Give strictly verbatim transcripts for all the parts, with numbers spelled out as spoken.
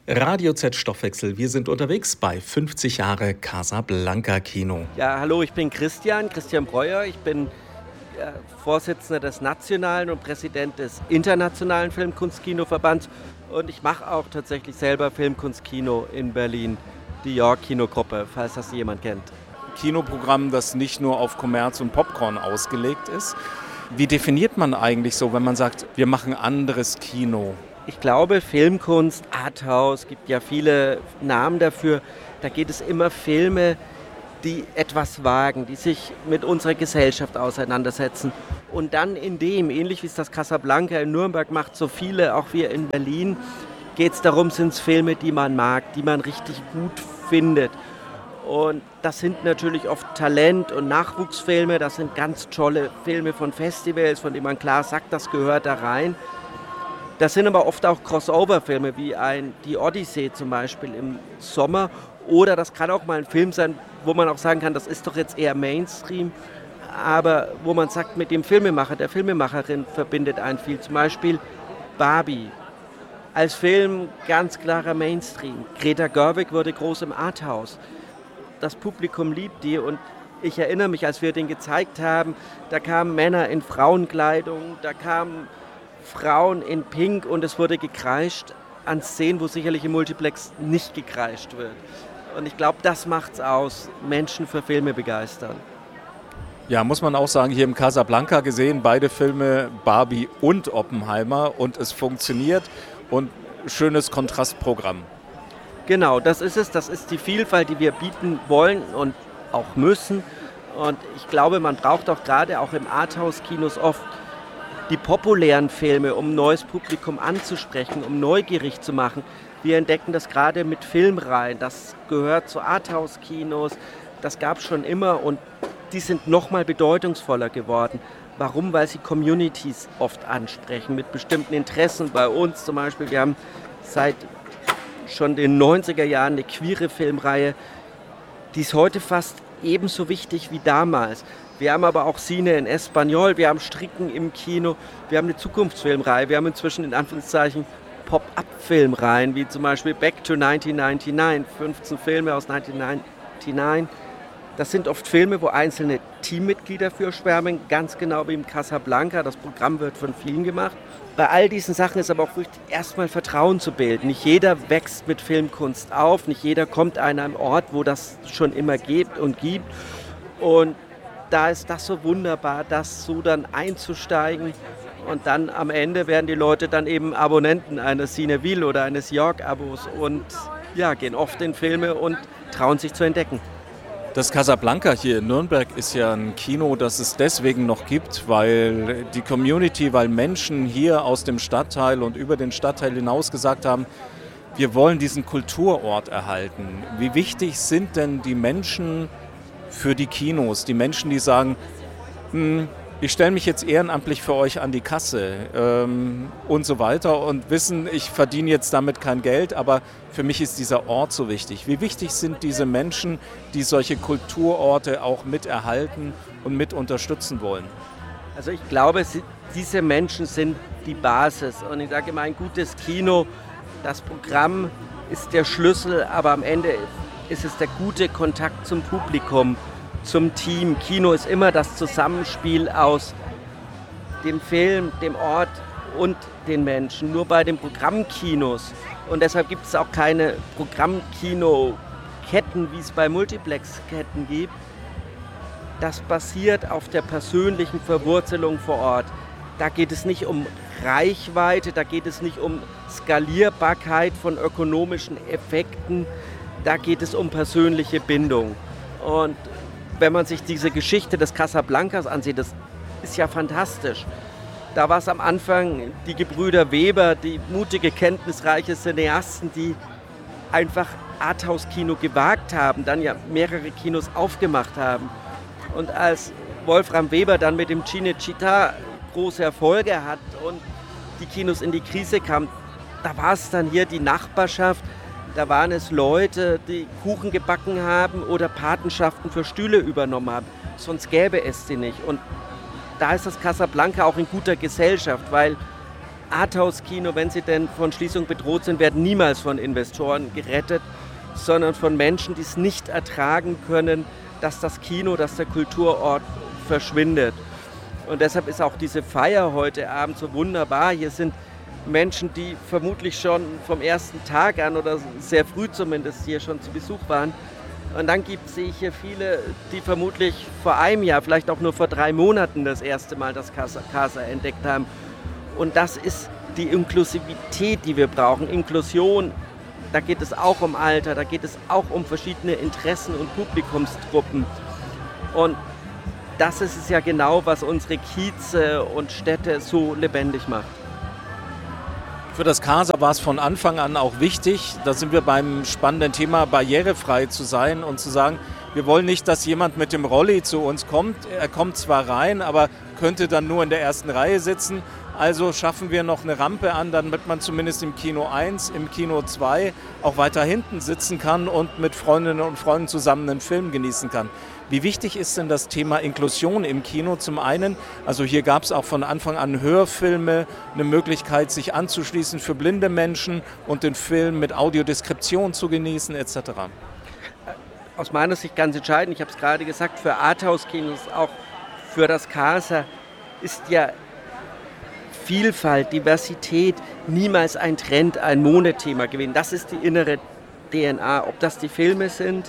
Radio Z Stoffwechsel, wir sind unterwegs bei fünfzig Jahre Casablanca Kino. Ja, hallo, ich bin Christian, Christian Breuer. Ich bin äh, Vorsitzender des Nationalen und Präsident des Internationalen Filmkunstkinoverbands und ich mache auch tatsächlich selber Filmkunstkino in Berlin, die York-Kinogruppe, falls das jemand kennt. Kinoprogramm, das nicht nur auf Kommerz und Popcorn ausgelegt ist. Wie definiert man eigentlich so, wenn man sagt, wir machen anderes Kino? Ich glaube, Filmkunst, Arthouse, gibt ja viele Namen dafür. Da geht es immer Filme, die etwas wagen, die sich mit unserer Gesellschaft auseinandersetzen. Und dann in dem, ähnlich wie es das Casablanca in Nürnberg macht, so viele, auch wir in Berlin, geht es darum, sind es Filme, die man mag, die man richtig gut findet. Und das sind natürlich oft Talent- und Nachwuchsfilme, das sind ganz tolle Filme von Festivals, von denen man klar sagt, das gehört da rein. Das sind aber oft auch Crossover-Filme, wie ein Die Odyssee zum Beispiel im Sommer. Oder das kann auch mal ein Film sein, wo man auch sagen kann, das ist doch jetzt eher Mainstream. Aber wo man sagt, mit dem Filmemacher, der Filmemacherin verbindet einen viel. Zum Beispiel Barbie. Als Film ganz klarer Mainstream. Greta Gerwig wurde groß im Arthouse. Das Publikum liebt die und ich erinnere mich, als wir den gezeigt haben, da kamen Männer in Frauenkleidung, da kamen Frauen in Pink und es wurde gekreischt an Szenen, wo sicherlich im Multiplex nicht gekreischt wird. Und ich glaube, das macht's aus, Menschen für Filme begeistern. Ja, muss man auch sagen, hier im Casablanca gesehen, beide Filme, Barbie und Oppenheimer, und es funktioniert und schönes Kontrastprogramm. Genau, das ist es, das ist die Vielfalt, die wir bieten wollen und auch müssen. Und ich glaube, man braucht auch gerade auch im Arthouse-Kinos oft die populären Filme, um ein neues Publikum anzusprechen, um neugierig zu machen. Wir entdecken das gerade mit Filmreihen, das gehört zu Arthouse-Kinos, das gab es schon immer und die sind nochmal bedeutungsvoller geworden. Warum? Weil sie Communities oft ansprechen mit bestimmten Interessen. Bei uns zum Beispiel, wir haben seit schon den neunziger Jahren eine queere Filmreihe, die ist heute fast ebenso wichtig wie damals. Wir haben aber auch Cine en Español, wir haben Stricken im Kino, wir haben eine Zukunftsfilmreihe, wir haben inzwischen in Anführungszeichen Pop-up-Filmreihen, wie zum Beispiel Back to neunzehnhundertneunundneunzig, fünfzehn Filme aus neunzehnhundertneunundneunzig. Das sind oft Filme, wo einzelne Teammitglieder für schwärmen, ganz genau wie im Casablanca, das Programm wird von vielen gemacht. Bei all diesen Sachen ist aber auch wichtig, erstmal Vertrauen zu bilden. Nicht jeder wächst mit Filmkunst auf, nicht jeder kommt an einem Ort, wo das schon immer gibt und gibt. Und da ist das so wunderbar, das so dann einzusteigen und dann am Ende werden die Leute dann eben Abonnenten eines Cineville oder eines York-Abos und ja, gehen oft in Filme und trauen sich zu entdecken. Das Casablanca hier in Nürnberg ist ja ein Kino, das es deswegen noch gibt, weil die Community, weil Menschen hier aus dem Stadtteil und über den Stadtteil hinaus gesagt haben, wir wollen diesen Kulturort erhalten. Wie wichtig sind denn die Menschen für die Kinos, die Menschen, die sagen, hm, ich stelle mich jetzt ehrenamtlich für euch an die Kasse ähm, und so weiter und wissen, ich verdiene jetzt damit kein Geld, aber für mich ist dieser Ort so wichtig. Wie wichtig sind diese Menschen, die solche Kulturorte auch miterhalten und mit unterstützen wollen? Also ich glaube, diese Menschen sind die Basis und ich sage immer, ein gutes Kino, das Programm ist der Schlüssel, aber am Ende ist es der gute Kontakt zum Publikum, zum Team. Kino ist immer das Zusammenspiel aus dem Film, dem Ort und den Menschen. Nur bei den Programmkinos. Und deshalb gibt es auch keine Programmkino-Ketten, wie es bei Multiplex-Ketten gibt. Das basiert auf der persönlichen Verwurzelung vor Ort. Da geht es nicht um Reichweite, da geht es nicht um Skalierbarkeit von ökonomischen Effekten. Da geht es um persönliche Bindung. Und wenn man sich diese Geschichte des Casablancas ansieht, das ist ja fantastisch. Da war es am Anfang die Gebrüder Weber, die mutige, kenntnisreiche Cineasten, die einfach Arthouse-Kino gewagt haben, dann ja mehrere Kinos aufgemacht haben. Und als Wolfram Weber dann mit dem Cinecittà große Erfolge hat und die Kinos in die Krise kamen, da war es dann hier die Nachbarschaft. Da waren es Leute, die Kuchen gebacken haben oder Patenschaften für Stühle übernommen haben. Sonst gäbe es sie nicht. Und da ist das Casablanca auch in guter Gesellschaft, weil Arthouse-Kino, wenn sie denn von Schließung bedroht sind, werden niemals von Investoren gerettet, sondern von Menschen, die es nicht ertragen können, dass das Kino, dass der Kulturort verschwindet. Und deshalb ist auch diese Feier heute Abend so wunderbar. Hier sind Menschen, die vermutlich schon vom ersten Tag an oder sehr früh zumindest hier schon zu Besuch waren. Und dann gibt es hier viele, die vermutlich vor einem Jahr, vielleicht auch nur vor drei Monaten das erste Mal das Casa, Casa entdeckt haben. Und das ist die Inklusivität, die wir brauchen. Inklusion, da geht es auch um Alter, da geht es auch um verschiedene Interessen und Publikumsgruppen. Und das ist es ja genau, was unsere Kieze und Städte so lebendig macht. Für das Casa war es von Anfang an auch wichtig, da sind wir beim spannenden Thema, barrierefrei zu sein und zu sagen, wir wollen nicht, dass jemand mit dem Rolli zu uns kommt. Er kommt zwar rein, aber könnte dann nur in der ersten Reihe sitzen. Also schaffen wir noch eine Rampe an, damit man zumindest im Kino eins, im Kino zwei auch weiter hinten sitzen kann und mit Freundinnen und Freunden zusammen einen Film genießen kann. Wie wichtig ist denn das Thema Inklusion im Kino? Zum einen, also hier gab es auch von Anfang an Hörfilme, eine Möglichkeit, sich anzuschließen für blinde Menschen und den Film mit Audiodeskription zu genießen et cetera. Aus meiner Sicht ganz entscheidend, ich habe es gerade gesagt, für Arthouse-Kinos, auch für das Casa, ist ja Vielfalt, Diversität niemals ein Trend, ein Modethema gewesen. Das ist die innere D N A, ob das die Filme sind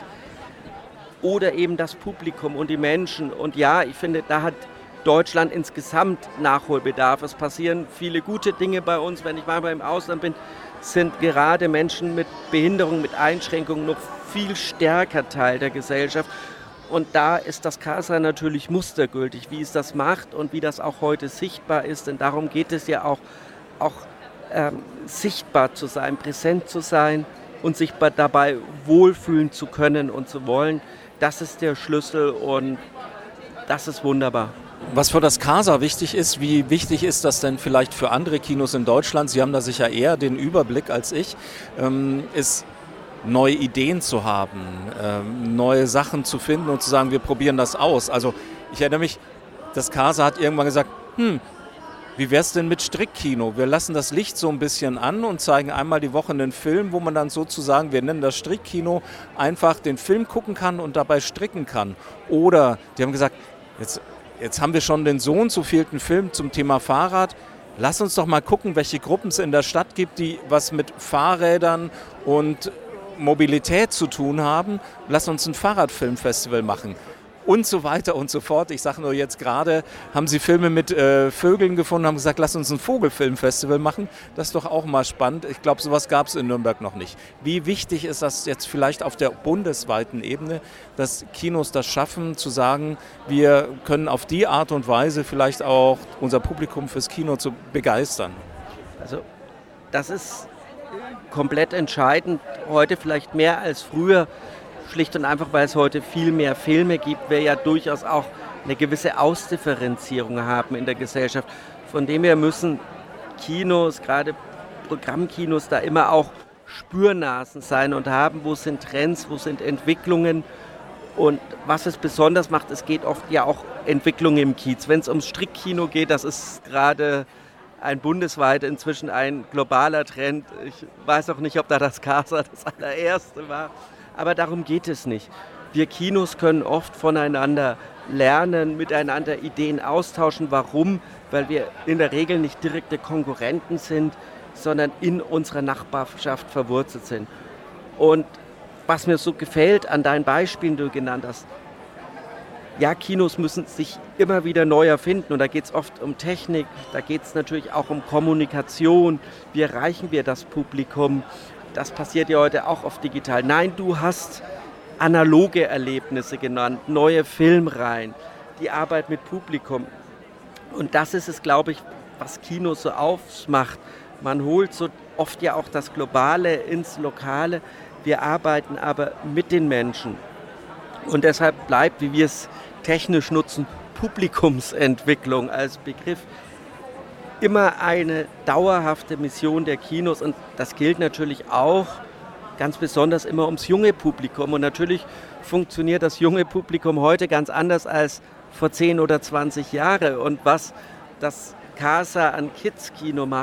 oder eben das Publikum und die Menschen. Und ja, ich finde, da hat Deutschland insgesamt Nachholbedarf. Es passieren viele gute Dinge bei uns. Wenn ich mal im Ausland bin, sind gerade Menschen mit Behinderung, mit Einschränkungen noch viel stärker Teil der Gesellschaft. Und da ist das Casa natürlich mustergültig, wie es das macht und wie das auch heute sichtbar ist. Denn darum geht es ja auch, auch ähm, sichtbar zu sein, präsent zu sein und sich dabei wohlfühlen zu können und zu wollen. Das ist der Schlüssel und das ist wunderbar. Was für das Casa wichtig ist, wie wichtig ist das denn vielleicht für andere Kinos in Deutschland? Sie haben da sicher eher den Überblick als ich, ähm, ist neue Ideen zu haben, ähm, neue Sachen zu finden und zu sagen, wir probieren das aus. Also ich erinnere mich, das Casa hat irgendwann gesagt, hm, wie wäre es denn mit Strickkino? Wir lassen das Licht so ein bisschen an und zeigen einmal die Woche einen Film, wo man dann sozusagen, wir nennen das Strickkino, einfach den Film gucken kann und dabei stricken kann. Oder die haben gesagt, jetzt, jetzt haben wir schon den so und so vielten Film zum Thema Fahrrad. Lass uns doch mal gucken, welche Gruppen es in der Stadt gibt, die was mit Fahrrädern und Mobilität zu tun haben. Lass uns ein Fahrradfilmfestival machen. Und so weiter und so fort. Ich sage nur jetzt gerade, haben sie Filme mit äh, Vögeln gefunden, haben gesagt, lass uns ein Vogelfilmfestival machen. Das ist doch auch mal spannend. Ich glaube, sowas gab es in Nürnberg noch nicht. Wie wichtig ist das jetzt vielleicht auf der bundesweiten Ebene, dass Kinos das schaffen, zu sagen, wir können auf die Art und Weise vielleicht auch unser Publikum fürs Kino zu begeistern? Also das ist komplett entscheidend, heute vielleicht mehr als früher. Schlicht und einfach, weil es heute viel mehr Filme gibt, wir ja durchaus auch eine gewisse Ausdifferenzierung haben in der Gesellschaft. Von dem her müssen Kinos, gerade Programmkinos, da immer auch Spürnasen sein und haben, wo sind Trends, wo sind Entwicklungen. Und was es besonders macht, es geht oft ja auch Entwicklung im Kiez. Wenn es ums Strickkino geht, das ist gerade ein bundesweit inzwischen ein globaler Trend. Ich weiß auch nicht, ob da das Casa das allererste war. Aber darum geht es nicht. Wir Kinos können oft voneinander lernen, miteinander Ideen austauschen. Warum? Weil wir in der Regel nicht direkte Konkurrenten sind, sondern in unserer Nachbarschaft verwurzelt sind. Und was mir so gefällt an deinen Beispielen, die du genannt hast, ja, Kinos müssen sich immer wieder neu erfinden und da geht es oft um Technik, da geht es natürlich auch um Kommunikation. Wie erreichen wir das Publikum? Das passiert ja heute auch oft digital. Nein, du hast analoge Erlebnisse genannt, neue Filmreihen, die Arbeit mit Publikum. Und das ist es, glaube ich, was Kino so ausmacht. Man holt so oft ja auch das Globale ins Lokale. Wir arbeiten aber mit den Menschen. Und deshalb bleibt, wie wir es technisch nutzen, Publikumsentwicklung als Begriff immer eine dauerhafte Mission der Kinos. Und das gilt natürlich auch ganz besonders immer ums junge Publikum. Und natürlich funktioniert das junge Publikum heute ganz anders als vor zehn oder zwanzig Jahren. Und was das Casa an Kids-Kino macht,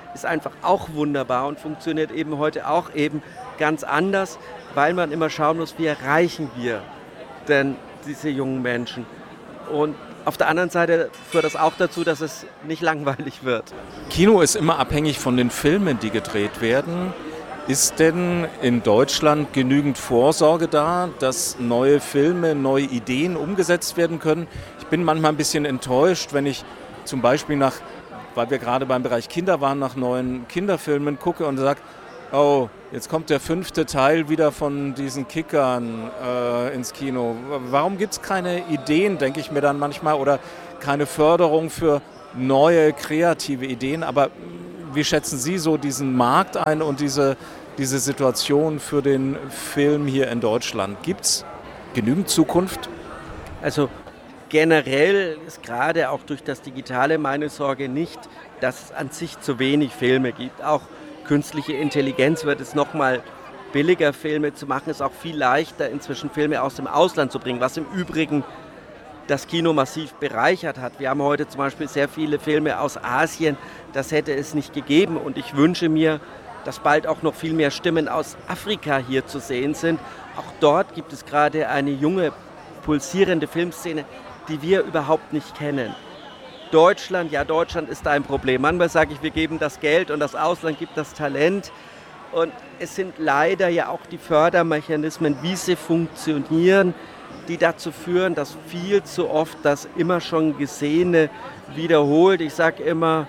ist einfach auch wunderbar und funktioniert eben heute auch eben ganz anders, weil man immer schauen muss, wie erreichen wir denn diese jungen Menschen. Und auf der anderen Seite führt das auch dazu, dass es nicht langweilig wird. Kino ist immer abhängig von den Filmen, die gedreht werden. Ist denn in Deutschland genügend Vorsorge da, dass neue Filme, neue Ideen umgesetzt werden können? Ich bin manchmal ein bisschen enttäuscht, wenn ich zum Beispiel nach, weil wir gerade beim Bereich Kinder waren, nach neuen Kinderfilmen gucke und sage, oh, jetzt kommt der fünfte Teil wieder von diesen Kickern äh, ins Kino. Warum gibt es keine Ideen, denke ich mir dann manchmal, oder keine Förderung für neue, kreative Ideen? Aber wie schätzen Sie so diesen Markt ein und diese, diese Situation für den Film hier in Deutschland? Gibt es genügend Zukunft? Also generell ist gerade auch durch das Digitale meine Sorge nicht, dass es an sich zu wenig Filme gibt. Auch künstliche Intelligenz wird es nochmal billiger, Filme zu machen. Es ist auch viel leichter, inzwischen Filme aus dem Ausland zu bringen, was im Übrigen das Kino massiv bereichert hat. Wir haben heute zum Beispiel sehr viele Filme aus Asien, das hätte es nicht gegeben. Und ich wünsche mir, dass bald auch noch viel mehr Stimmen aus Afrika hier zu sehen sind. Auch dort gibt es gerade eine junge, pulsierende Filmszene, die wir überhaupt nicht kennen. Deutschland, ja, Deutschland ist da ein Problem. Manchmal sage ich, wir geben das Geld und das Ausland gibt das Talent. Und es sind leider ja auch die Fördermechanismen, wie sie funktionieren, die dazu führen, dass viel zu oft das immer schon Gesehene wiederholt. Ich sage immer,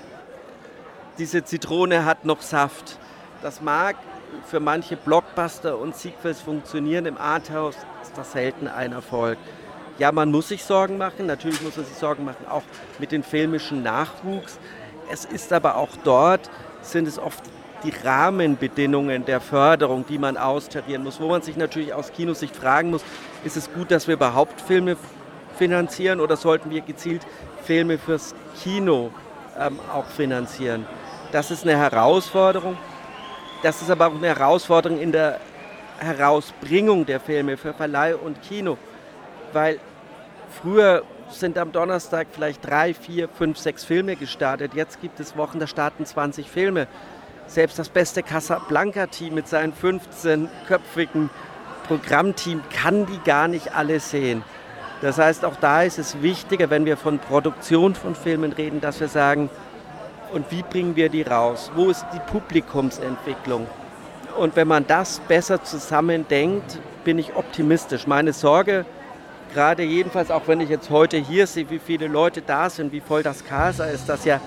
diese Zitrone hat noch Saft. Das mag für manche Blockbuster und Sequels funktionieren. Im Arthouse ist das selten ein Erfolg. Ja, man muss sich Sorgen machen, natürlich muss man sich Sorgen machen, auch mit dem filmischen Nachwuchs. Es ist aber auch dort, sind es oft die Rahmenbedingungen der Förderung, die man austarieren muss, wo man sich natürlich aus Kinosicht fragen muss, ist es gut, dass wir überhaupt Filme finanzieren oder sollten wir gezielt Filme fürs Kino ähm, auch finanzieren? Das ist eine Herausforderung. Das ist aber auch eine Herausforderung in der Herausbringung der Filme für Verleih und Kino, weil früher sind am Donnerstag vielleicht drei, vier, fünf, sechs Filme gestartet. Jetzt gibt es Wochen, da starten zwanzig Filme. Selbst das beste Casablanca-Team mit seinem fünfzehnköpfigen Programmteam kann die gar nicht alle sehen. Das heißt, auch da ist es wichtiger, wenn wir von Produktion von Filmen reden, dass wir sagen, und wie bringen wir die raus? Wo ist die Publikumsentwicklung? Und wenn man das besser zusammendenkt, bin ich optimistisch. Meine Sorge, gerade jedenfalls auch wenn ich jetzt heute hier sehe, wie viele Leute da sind, wie voll das Casa ist, dass ja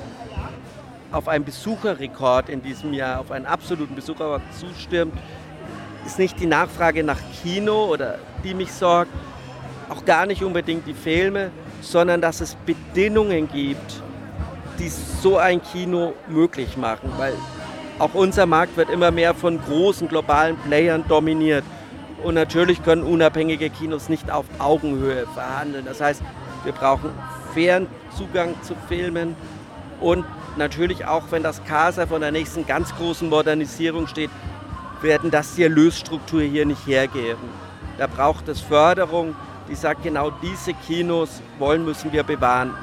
auf einen Besucherrekord in diesem Jahr, auf einen absoluten Besucherrekord zustürmt, ist nicht die Nachfrage nach Kino oder die mich sorgt, auch gar nicht unbedingt die Filme, sondern dass es Bedingungen gibt, die so ein Kino möglich machen, weil auch unser Markt wird immer mehr von großen globalen Playern dominiert. Und natürlich können unabhängige Kinos nicht auf Augenhöhe verhandeln. Das heißt, wir brauchen fairen Zugang zu Filmen und natürlich auch, wenn das Casa vor der nächsten ganz großen Modernisierung steht, werden das die Erlösstruktur hier nicht hergeben. Da braucht es Förderung, die sagt, genau diese Kinos wollen, müssen wir bewahren.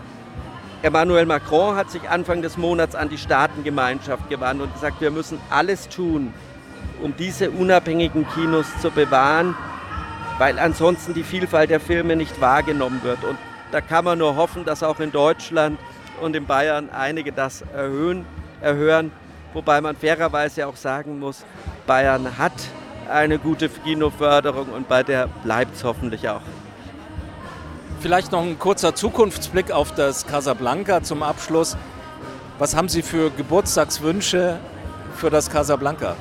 Emmanuel Macron hat sich Anfang des Monats an die Staatengemeinschaft gewandt und gesagt, wir müssen alles tun, um diese unabhängigen Kinos zu bewahren, weil ansonsten die Vielfalt der Filme nicht wahrgenommen wird. Und da kann man nur hoffen, dass auch in Deutschland und in Bayern einige das erhöhen, erhören, wobei man fairerweise auch sagen muss, Bayern hat eine gute Kinoförderung und bei der bleibt es hoffentlich auch. Vielleicht noch ein kurzer Zukunftsblick auf das Casablanca zum Abschluss. Was haben Sie für Geburtstagswünsche für das Casablanca?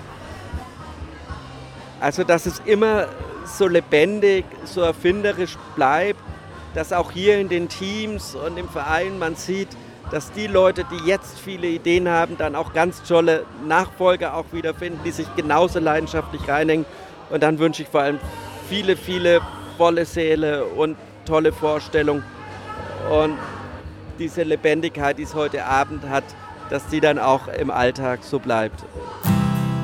Also, dass es immer so lebendig, so erfinderisch bleibt, dass auch hier in den Teams und im Verein man sieht, dass die Leute, die jetzt viele Ideen haben, dann auch ganz tolle Nachfolger auch wieder finden, die sich genauso leidenschaftlich reinhängen. Und dann wünsche ich vor allem viele, viele volle Säle und tolle Vorstellungen. Und diese Lebendigkeit, die es heute Abend hat, dass die dann auch im Alltag so bleibt.